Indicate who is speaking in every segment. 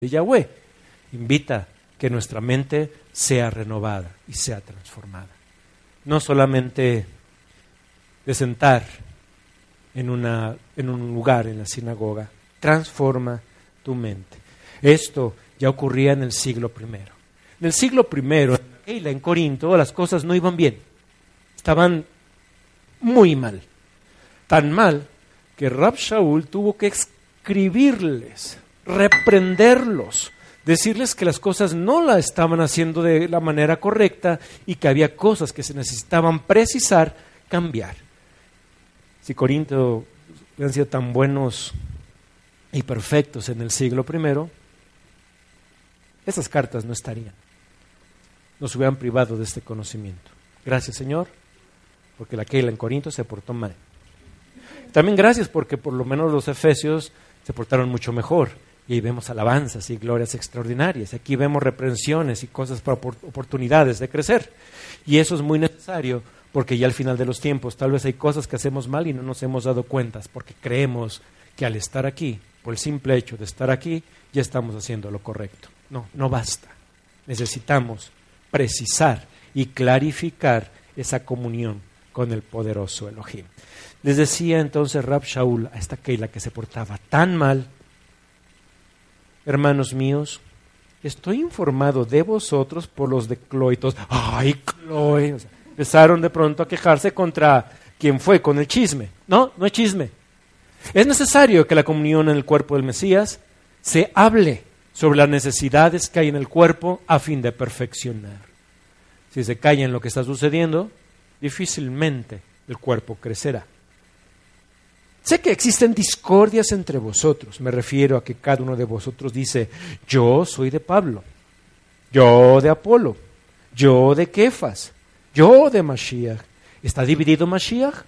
Speaker 1: de Yahweh. Invita que nuestra mente sea renovada y sea transformada. No solamente de sentar en un lugar, en la sinagoga. Transforma tu mente. Esto ya ocurría en el siglo I. En el siglo I, en Corinto, las cosas no iban bien. Estaban muy mal. Tan mal que Rab Shaul tuvo que escribirles, reprenderlos, decirles que las cosas no la estaban haciendo de la manera correcta y que había cosas que se necesitaban precisar, cambiar. Si Corinto hubieran sido tan buenos y perfectos en el siglo I, esas cartas no estarían. Nos hubieran privado de este conocimiento. Gracias, Señor, porque la Keila en Corinto se portó mal. También gracias porque por lo menos los efesios se portaron mucho mejor. Y ahí vemos alabanzas y glorias extraordinarias. Aquí vemos reprensiones y cosas para oportunidades de crecer. Y eso es muy necesario porque ya al final de los tiempos tal vez hay cosas que hacemos mal y no nos hemos dado cuenta porque creemos que al estar aquí, por el simple hecho de estar aquí, ya estamos haciendo lo correcto. No, no basta. Necesitamos precisar y clarificar esa comunión con el poderoso Elohim. Les decía entonces Rab Shaul a esta Keila que se portaba tan mal: hermanos míos, estoy informado de vosotros por los de Cloé. ¡Ay, Cloé! O sea, empezaron de pronto a quejarse contra quien fue con el chisme. No, no es chisme. Es necesario que la comunión en el cuerpo del Mesías se hable sobre las necesidades que hay en el cuerpo a fin de perfeccionar. Si se calla en lo que está sucediendo, difícilmente el cuerpo crecerá. Sé que existen discordias entre vosotros. Me refiero a que cada uno de vosotros dice: yo soy de Pablo, yo de Apolo, yo de Kefas, yo de Mashiach. ¿Está dividido Mashiach?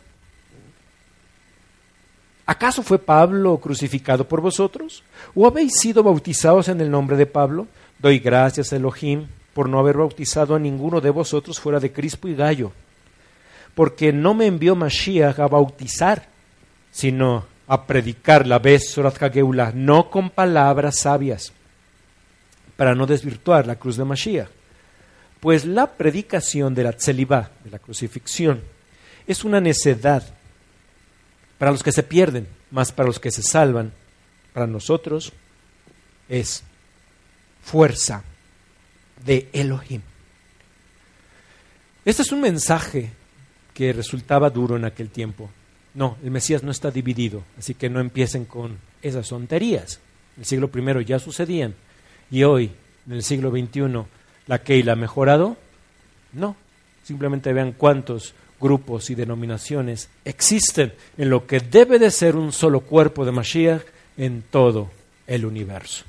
Speaker 1: ¿Acaso fue Pablo crucificado por vosotros? ¿O habéis sido bautizados en el nombre de Pablo? Doy gracias a Elohim por no haber bautizado a ninguno de vosotros fuera de Crispo y Gayo, porque no me envió Mashiach a bautizar, sino a predicar la Besorat HaGeulah, no con palabras sabias, para no desvirtuar la cruz de Mashiach. Pues la predicación de la Tzelibá, de la crucifixión, es una necedad para los que se pierden, más para los que se salvan. Para nosotros es fuerza de Elohim. Este es un mensaje que resultaba duro en aquel tiempo. No, el Mesías no está dividido, así que no empiecen con esas tonterías. En el siglo I ya sucedían, y hoy, en el siglo XXI, ¿la Keila ha mejorado? No, simplemente vean cuántos grupos y denominaciones existen en lo que debe de ser un solo cuerpo de Mashiach en todo el universo.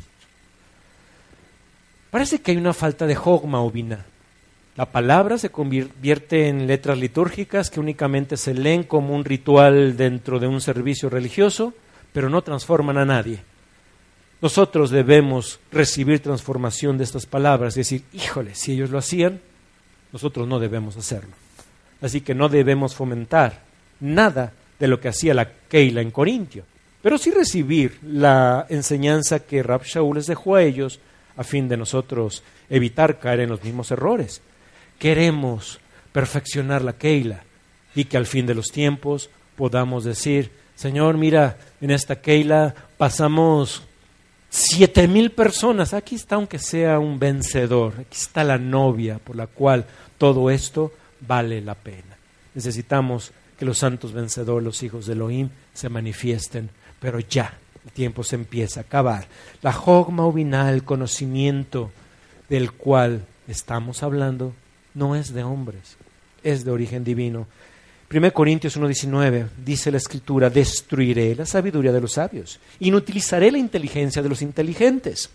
Speaker 1: Parece que hay una falta de Jogma o Binah. La palabra se convierte en letras litúrgicas que únicamente se leen como un ritual dentro de un servicio religioso, pero no transforman a nadie. Nosotros debemos recibir transformación de estas palabras y decir: híjole, si ellos lo hacían, nosotros no debemos hacerlo. Así que no debemos fomentar nada de lo que hacía la Keila en Corintio, pero sí recibir la enseñanza que Rab Shaul les dejó a ellos a fin de nosotros evitar caer en los mismos errores. Queremos perfeccionar la Keila y que al fin de los tiempos podamos decir: Señor, mira, en esta Keila pasamos 7,000 personas. Aquí está, aunque sea un vencedor. Aquí está la novia por la cual todo esto vale la pena. Necesitamos que los santos vencedores, los hijos de Elohim, se manifiesten, pero ya el tiempo se empieza a acabar. La Jogma o Binah, el conocimiento del cual estamos hablando, no es de hombres, es de origen divino. 1 Corintios 1:19 dice la Escritura: destruiré la sabiduría de los sabios, inutilizaré la inteligencia de los inteligentes.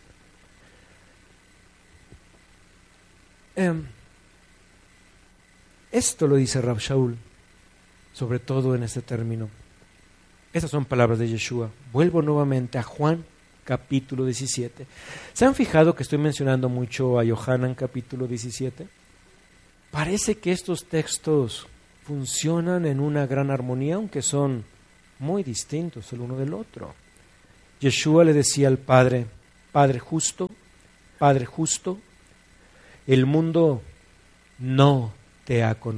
Speaker 1: Esto lo dice Rab Shaul, sobre todo en este término. Estas son palabras de Yeshua. Vuelvo nuevamente a Juan capítulo 17. ¿Se han fijado que estoy mencionando mucho a Yohanan capítulo 17? Parece que estos textos funcionan en una gran armonía, aunque son muy distintos el uno del otro. Yeshua le decía al Padre: Padre justo, el mundo no te ha conocido.